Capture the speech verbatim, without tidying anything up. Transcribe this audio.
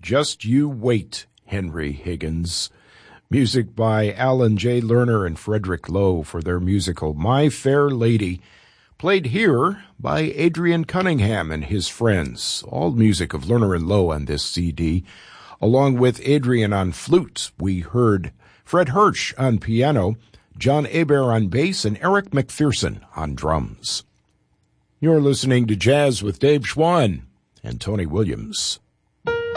Just You Wait, Henry Higgins. Music by Alan J. Lerner and Frederick Lowe for their musical My Fair Lady, played here by Adrian Cunningham and his friends. All music of Lerner and Lowe on this C D. Along with Adrian on flute, we heard Fred Hirsch on piano, John Hebert on bass, and Eric McPherson on drums. You're listening to Jazz with Dave Schwann and Tony Williams.